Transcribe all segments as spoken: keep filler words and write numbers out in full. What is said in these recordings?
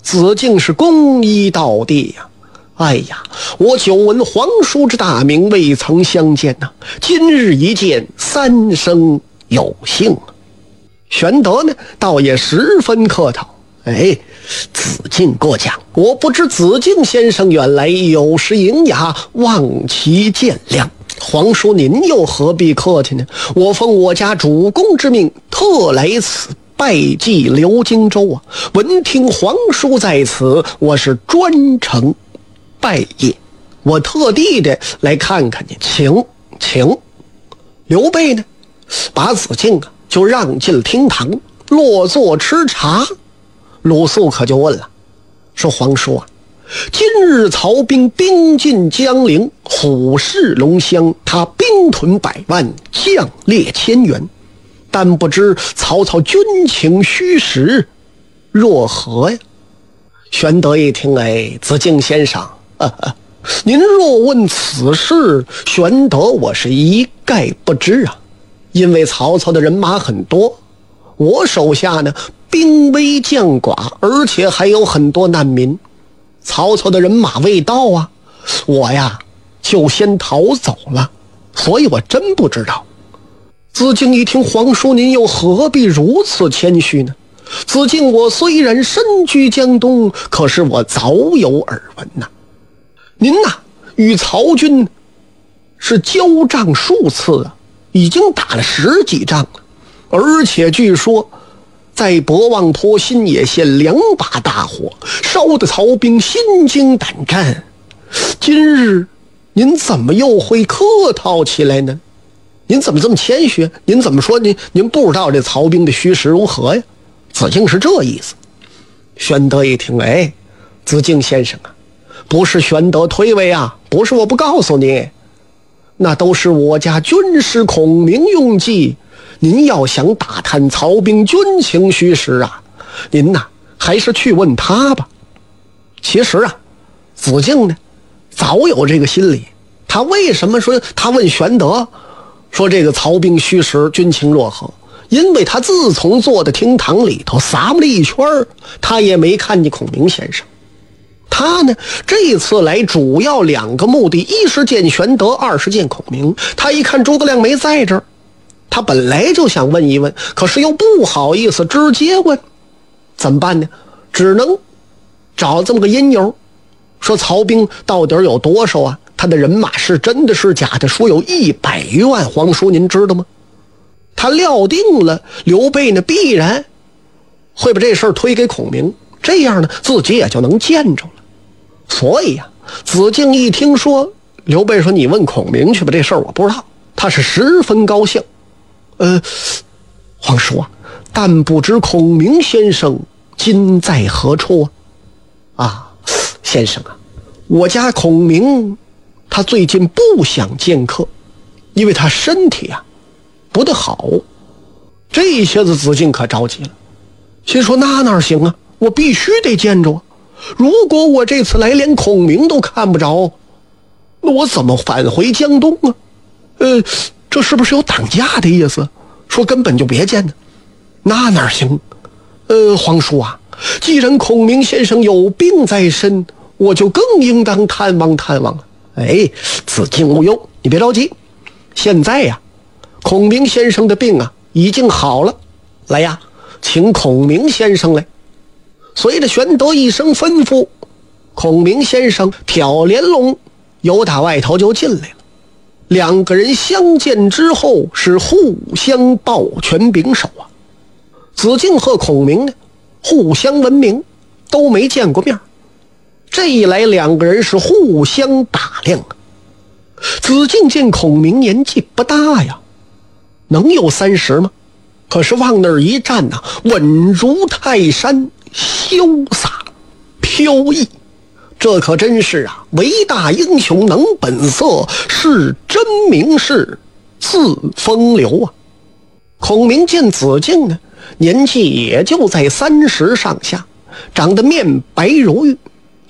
子敬是恭依道地呀、啊！哎呀，我久闻皇叔之大名，未曾相见呐、啊，今日一见，三生有幸啊！玄德呢，倒也十分客套。哎，子敬过奖，我不知子敬先生远来有失迎雅，望其见谅。皇叔您又何必客气呢？我奉我家主公之命，特来此拜祭刘荆州啊！闻听皇叔在此，我是专程拜谒，我特地的来看看你，请请。刘备呢，把子敬啊就让进了厅堂，落座吃茶。鲁肃可就问了，说皇叔啊，今日曹兵兵进江陵，虎视龙骧，他兵屯百万，将列千员，但不知曹操军情虚实若何呀？玄德一听，哎，子敬先生，啊啊，您若问此事，玄德我是一概不知啊。因为曹操的人马很多，我手下呢兵微将寡，而且还有很多难民，曹操的人马未到啊，我呀就先逃走了，所以我真不知道。子敬一听，皇叔您又何必如此谦虚呢？子敬我虽然身居江东，可是我早有耳闻呐、啊。您呐、啊、与曹军是交战数次啊，已经打了十几仗了，而且据说在博望坡新野县两把大火，烧得曹兵心惊胆战。今日您怎么又会客套起来呢？您怎么这么谦虚？您怎么说您您不知道这曹兵的虚实如何呀？子敬是这意思。玄德一听，哎，子敬先生啊，不是玄德推诿啊，不是我不告诉你，那都是我家军师孔明用计。您要想打探曹兵军情虚实啊，您呐还是去问他吧。其实啊，子敬呢早有这个心理。他为什么说他问玄德说这个曹兵虚实军情若何？因为他自从坐在厅堂里头撒了一圈，他也没看见孔明先生。他呢这次来主要两个目的，一是见玄德，二是见孔明。他一看诸葛亮没在这儿，他本来就想问一问，可是又不好意思直接问，怎么办呢？只能找这么个因由，说曹兵到底有多少啊？他的人马是真的是假的？说有一百余万，皇叔您知道吗？他料定了刘备呢必然会把这事儿推给孔明，这样呢自己也就能见着了。所以啊，子敬一听说刘备说你问孔明去吧，这事儿我不知道，他是十分高兴。呃，皇叔啊，但不知孔明先生今在何处啊？啊，先生啊，我家孔明他最近不想见客，因为他身体啊不得好。这一下子子敬可着急了，心说那哪行啊，我必须得见着啊！如果我这次来连孔明都看不着，那我怎么返回江东啊？呃，这是不是有挡驾的意思？说根本就别见呢？那哪行？呃，皇叔啊，既然孔明先生有病在身，我就更应当探望探望了。哎，子敬无忧，你别着急，现在呀、啊，孔明先生的病啊已经好了，来呀，请孔明先生来。随着玄德一声吩咐，孔明先生挑帘笼由打外头就进来了。两个人相见之后是互相抱拳拱手啊。子敬和孔明呢互相闻名，都没见过面，这一来两个人是互相打量啊。子敬见孔明年纪不大呀，能有三十吗？可是往那儿一站啊，稳如泰山，潇洒飘逸，这可真是啊，伟大英雄能本色，是真名士自风流啊。孔明见子敬呢，年纪也就在三十上下，长得面白如玉，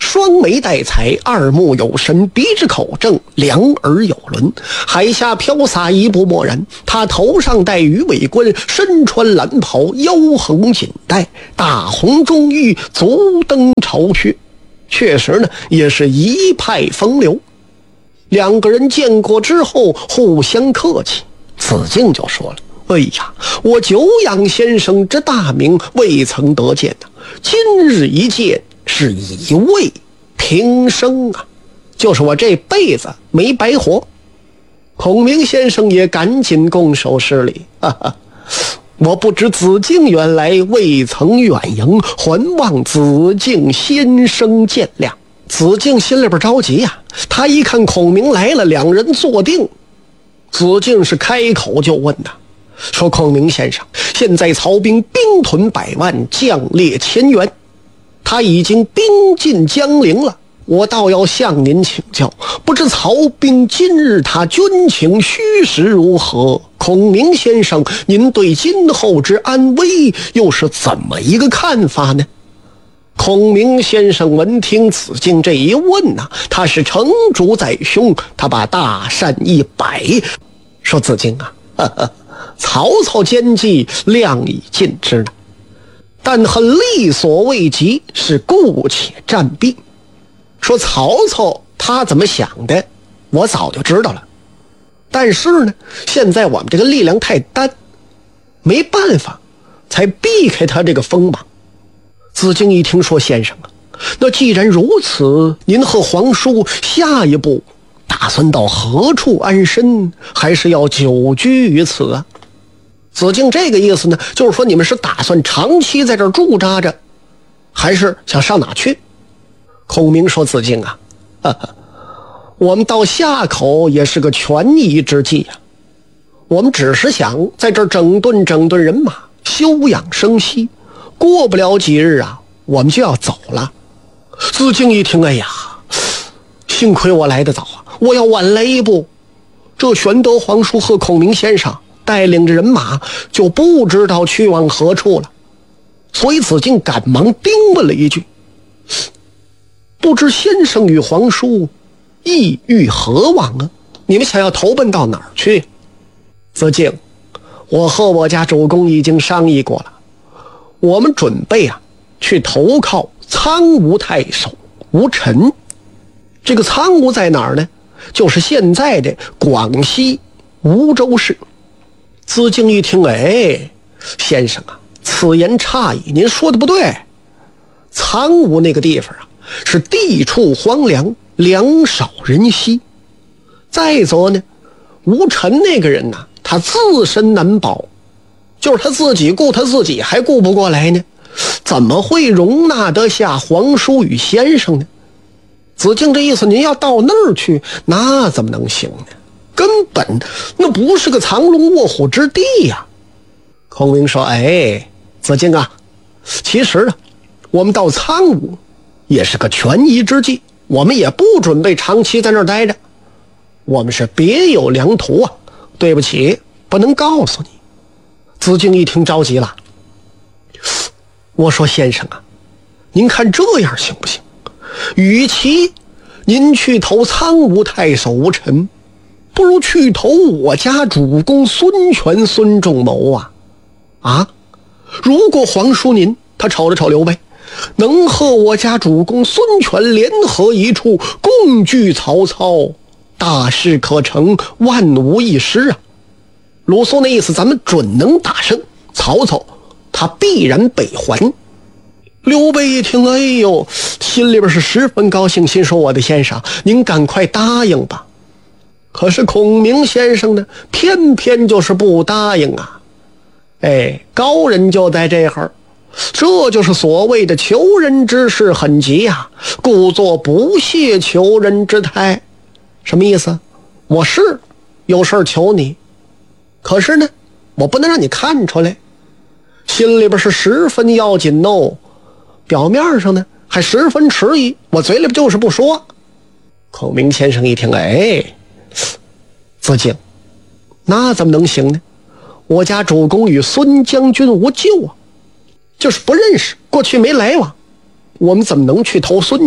双眉带彩，二目有神，鼻之口正，两耳有轮。海下飘洒一步漠然，他头上戴鱼尾冠，身穿蓝袍，腰横锦带，大红中玉，足蹬朝靴。确实呢，也是一派风流。两个人见过之后，互相客气。子敬就说了：“哎呀，我久仰先生之大名，未曾得见呐、啊。今日一见，是一位平生啊，就是我这辈子没白活。”孔明先生也赶紧拱手施礼：“哈哈，我不知子敬原来未曾远迎，还望子敬先生见谅。”子敬心里边着急呀、啊，他一看孔明来了，两人坐定，子敬是开口就问呐、啊，说：“孔明先生，现在曹兵兵屯百万，将列千员，他已经兵进江陵了。我倒要向您请教，不知曹兵今日他军情虚实如何？孔明先生，您对今后之安危又是怎么一个看法呢？”孔明先生闻听子敬这一问啊，他是成竹在胸，他把大扇一摆，说：“子敬啊，呵呵，曹操奸计量已尽之了，但恨力所未及，是故且战弊。说曹操他怎么想的，我早就知道了。但是呢，现在我们这个力量太单，没办法，才避开他这个锋芒。”子敬一听说：“先生啊，那既然如此，您和皇叔下一步打算到何处安身，还是要久居于此啊？”子敬这个意思呢，就是说你们是打算长期在这儿驻扎着，还是想上哪去？孔明说：“子敬啊，呵呵，我们到夏口也是个权宜之计啊，我们只是想在这儿整顿整顿人马，休养生息，过不了几日啊，我们就要走了。”子敬一听，哎呀，幸亏我来得早啊，我要晚来一步，这玄德皇叔和孔明先生带领着人马就不知道去往何处了。所以子敬赶忙叮问了一句：“不知先生与皇叔意欲何往啊？你们想要投奔到哪儿去？”子敬：“我和我家主公已经商议过了，我们准备啊去投靠苍梧太守吴臣。这个苍梧在哪儿呢？就是现在的广西梧州市。”子敬一听，哎，先生啊，此言差矣，您说的不对。苍梧那个地方啊，是地处荒凉，粮少人稀。再则呢，吴臣那个人呢、啊，他自身难保，就是他自己顾他自己还顾不过来呢，怎么会容纳得下皇叔与先生呢？子敬这意思，您要到那儿去，那怎么能行呢？根本那不是个藏龙卧虎之地呀、啊。孔明说：“哎，子敬啊，其实呢，我们到苍梧也是个权宜之计，我们也不准备长期在那儿待着，我们是别有良图啊。对不起，不能告诉你。”子敬一听着急了，我说：“先生啊，您看这样行不行？与其您去投苍梧太守吴臣，不如去投我家主公孙权孙仲谋啊！啊，如果皇叔您，他瞅了瞅刘备，能和我家主公孙权联合一处，共拒曹操，大事可成，万无一失啊！鲁肃那意思，咱们准能打胜，曹操他必然北还。”刘备一听，哎呦，心里边是十分高兴，心说：“我的先生，您赶快答应吧。”可是孔明先生呢，偏偏就是不答应啊！哎，高人就在这儿，这就是所谓的求人之事很急啊，故作不屑求人之态。什么意思？我是有事求你，可是呢，我不能让你看出来，心里边是十分要紧哦。表面上呢还十分迟疑，我嘴里边就是不说。孔明先生一听，哎，子敬，那怎么能行呢？我家主公与孙将军无旧啊，就是不认识，过去没来往，我们怎么能去投孙